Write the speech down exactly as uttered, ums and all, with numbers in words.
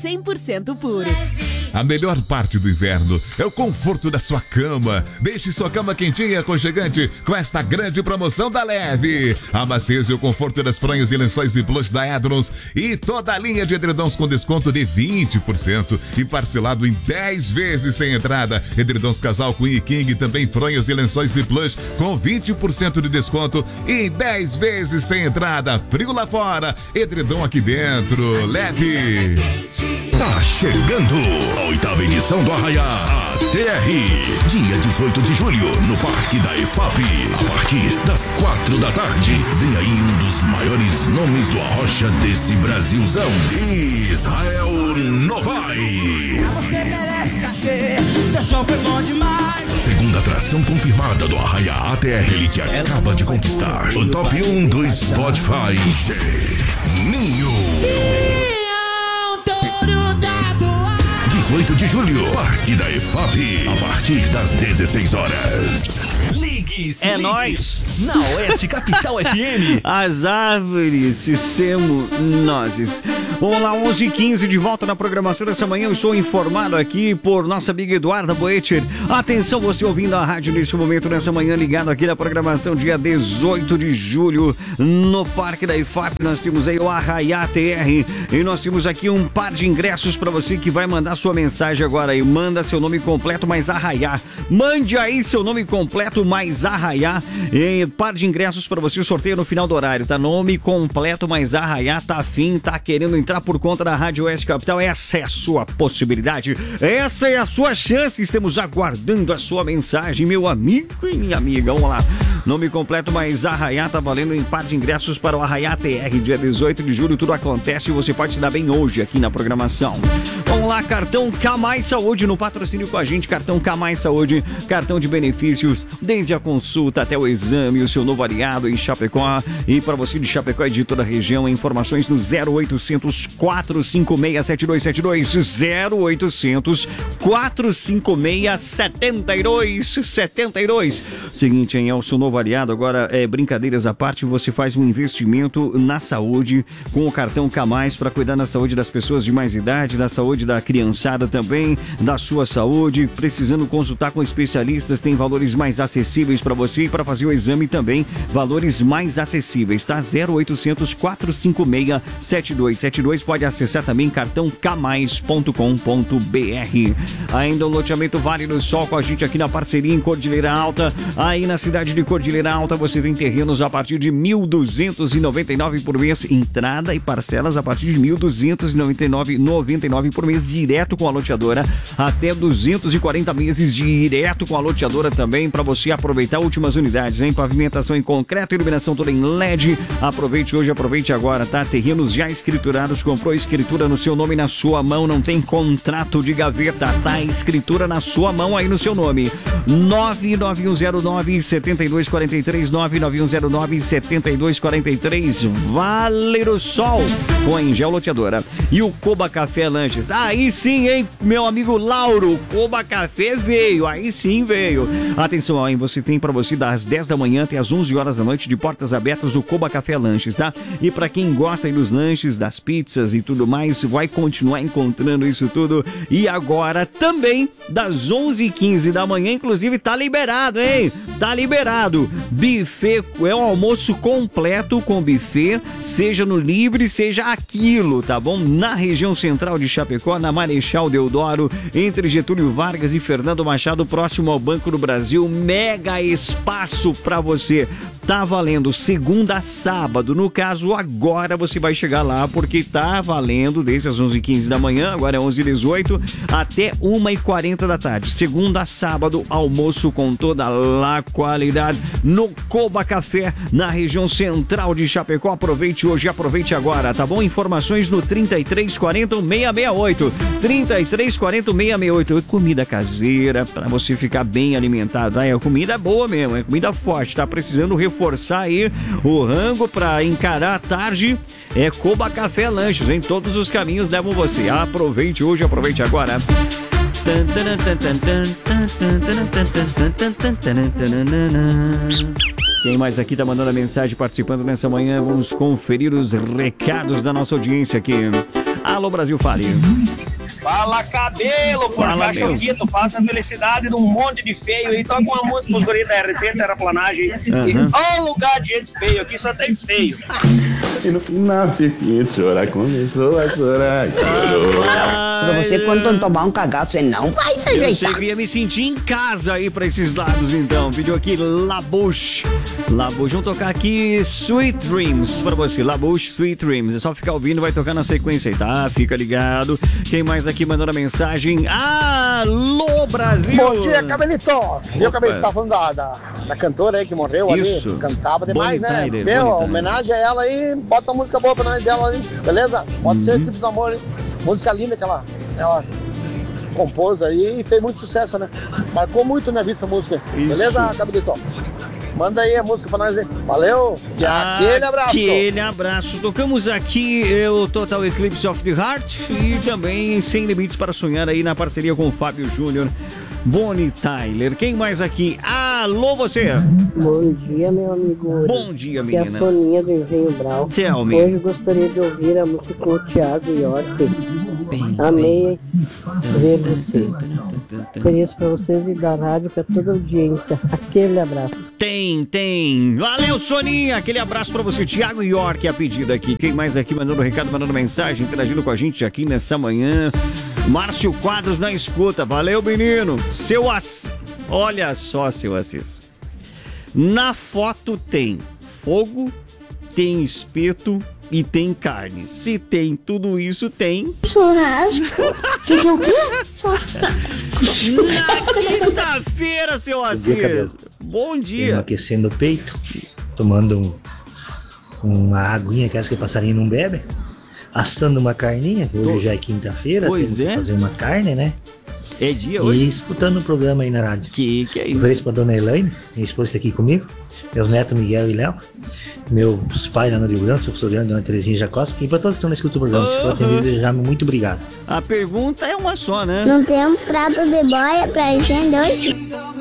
cem por cento puros. A melhor parte do inverno é o conforto da sua cama. Deixe sua cama quentinha e aconchegante com esta grande promoção da Leve. A maciez e o conforto das fronhas e lençóis de plush da Edrons e toda a linha de edredons com desconto de vinte por cento e parcelado em dez vezes sem entrada. Edredons casal Queen e King, também fronhas e lençóis de plush com vinte por cento de desconto e dez vezes sem entrada. Frio lá fora, edredom aqui dentro. Leve. Tá chegando a oitava edição do Arraiá A T R. Dia dezoito de julho, no Parque da E F A P. A partir das quatro da tarde, vem aí um dos maiores nomes do Arrocha desse Brasilzão. Israel Novaes. Segunda atração confirmada do Arraiá A T R, ele que acaba de conquistar o top um do Spotify. Ninho. dezoito de julho, Parque da E F A P, a partir das dezesseis horas. Ligue-se, é nóis, na Oeste Capital F M. As árvores semos nozes. Vamos lá, onze e quinze, de volta na programação dessa manhã. Eu sou informado aqui por nossa amiga Eduarda Boecher. Atenção, você ouvindo a rádio nesse momento, nessa manhã, ligado aqui na programação, dia dezoito de julho, no Parque da E F A P. Nós temos aí o Arraiá T R e nós temos aqui um par de ingressos para você que vai mandar sua mensagem agora aí. Manda seu nome completo mais Arraiá. Mande aí seu nome completo mais Arraiá. E par de ingressos para você, o sorteio no final do horário, tá? Nome completo mais Arraiá, tá afim, tá querendo entrar por conta da Rádio Oeste Capital. Essa é a sua possibilidade, essa é a sua chance. Estamos aguardando a sua mensagem, meu amigo e minha amiga. Vamos lá, nome completo mais Arraiá, tá valendo em par de ingressos para o Arraiá T R, dia dezoito de julho. Tudo acontece e você pode se dar bem hoje aqui na programação. Vamos lá, cartão K Mais Saúde no patrocínio com a gente. Cartão K Mais Saúde, cartão de benefícios desde a consulta até o exame, o seu novo aliado em Chapecó. E para você de Chapecó e de toda a região, informações no zero oitocentos, quatrocentos e cinquenta e seis, sete dois sete dois, zero oitocentos, quatrocentos e cinquenta e seis, setenta e dois setenta e dois. Seguinte, hein, é o seu novo aliado. Agora, é, brincadeiras à parte, você faz um investimento na saúde com o cartão K Mais para cuidar da saúde das pessoas de mais idade, da saúde da criançada também, da sua saúde. Precisando consultar com especialistas, tem valores mais acessíveis para você, e para fazer o exame também, valores mais acessíveis, tá? zero oitocentos, quatrocentos e cinquenta e seis, sete dois sete dois. Pode acessar também cartão k mais ponto com ponto b r. Ainda o loteamento Vale do Sol com a gente aqui na parceria em Cordilheira Alta. Aí na cidade de Cordilheira Alta você tem terrenos a partir de mil duzentos e noventa e nove por mês, entrada e parcelas a partir de mil duzentos e noventa e nove reais e noventa e nove centavos por mês, direto com a loteadora, até duzentos e quarenta meses direto com a loteadora também, para você aproveitar últimas unidades, hein? Pavimentação em concreto, iluminação toda em L E D. Aproveite hoje, aproveite agora, tá? Terrenos já escriturados, comprou escritura no seu nome, na sua mão, não tem contrato de gaveta, tá? Escritura na sua mão aí no seu nome. nove nove um zero nove, sete dois quatro três, nove nove um zero nove, sete dois quatro três. Vale do Sol com a Engel Loteadora. E o Coba Café Lanches, aí sim, hein, meu amigo Lauro, Coba Café veio, aí sim veio. Atenção, hein, você tem pra você das dez da manhã até as onze horas da noite, de portas abertas, o Coba Café Lanches, tá? E pra quem gosta aí dos lanches, das pizzas e tudo mais, vai continuar encontrando isso tudo. E agora também, das onze e quinze da manhã, inclusive, tá liberado, hein? Tá liberado. Buffet, é um almoço completo com buffet, seja no livre, seja aquilo, tá bom? Na região central de Chapecó, na Marechal Deodoro, entre Getúlio Vargas e Fernando Machado, próximo ao Banco do Brasil. Mega espaço pra você. Tá valendo segunda a sábado. No caso, agora você vai chegar lá, porque tá valendo desde as onze e quinze da manhã, agora é onze e dezoito, até uma e quarenta da tarde. Segunda a sábado, almoço com toda a qualidade no Coba Café, na região central de Chapecó. Aproveite hoje, aproveite agora, tá bom? Informações no trinta e três quarenta, seiscentos e sessenta e oito. trinta e três quarenta, seiscentos e sessenta e oito. Comida caseira, pra você ficar bem alimentado. Ah, é comida boa mesmo, é comida forte. Tá precisando reforçar aí o rango pra encarar a tarde? É Coba Café Lanches, em todos os caminhos levam você. Aproveite hoje, aproveite agora. Quem mais aqui tá mandando a mensagem, participando nessa manhã? Vamos conferir os recados da nossa audiência aqui. Alô, Brasil, fale. Fala, cabelo, por cá, Choquito, faça a felicidade de um monte de feio aí, toca uma música pros guris da R T, Terraplanagem, uhum. E ó lugar de gente feio, aqui só tem feio. E no final, Fifinho chorar, começou a chorar, chorou. Pra você, quando tomar um cagaço, você não vai se ajeitar. Eu queria me sentir em casa aí pra esses lados, então. Vídeo aqui, Labouche. Labouche, vamos tocar aqui Sweet Dreams pra você, Labouche, Sweet Dreams. É só ficar ouvindo, vai tocar na sequência aí, tá? Fica ligado. Quem mais aqui mandando a mensagem? Alô, Brasil! Bom dia, Cabelito! Eu acabei de estar falando da, da, da cantora aí que morreu Isso. ali. Cantava demais, Bonnie né? Tyler, Meu, Bonnie homenagem a ela aí, bota uma música boa pra nós dela ali, beleza? Pode Uhum. ser Tipos do Amor, hein? Música linda que ela, ela compôs aí e fez muito sucesso, né? Marcou muito na vida essa música, Isso. beleza, Cabelito? Manda aí a música pra nós aí. Valeu! E aquele abraço! Aquele abraço. Tocamos aqui é, o Total Eclipse of the Heart e também Sem Limites para Sonhar aí na parceria com o Fábio Júnior. Bonnie Tyler. Quem mais aqui? Alô, você! Bom dia, meu amigo. Bom dia, Aqui é menina. a Soninha do Engenho Brau. Tell me. Hoje gostaria de ouvir a música com o Thiago York. Amei ver você. Ofereço pra vocês e da rádio pra toda a audiência. Aquele abraço. Tem, tem. Valeu, Soninha. Aquele abraço pra você. Thiago York, a pedida aqui. Quem mais aqui mandando recado, mandando mensagem, interagindo com a gente aqui nessa manhã. Márcio Quadros na escuta. Valeu, menino. Seu Assis. Olha só, seu Assis. Na foto tem fogo, tem espeto e tem carne. Se tem tudo isso, tem... Churrasco. Você viu o quê? Na quinta-feira, seu Assis. Bom dia. Aquecendo o peito, tomando um, uma aguinha, que é essa que o passarinho não bebe. Assando uma carninha, que hoje já é quinta-feira. Pois é. Fazer uma carne, né? É dia hoje. E escutando o programa aí na rádio. Que que é isso? Ofereço pra dona Elaine, minha esposa está aqui comigo. Meus netos Miguel e Léo. Meus pais lá no Rio Grande, seu professor Dona Terezinha Jacosca. E pra todos que estão na escuta do programa, se for atendido, já muito obrigado. A pergunta é uma só, né? Não tem um prato de boia pra gente hoje?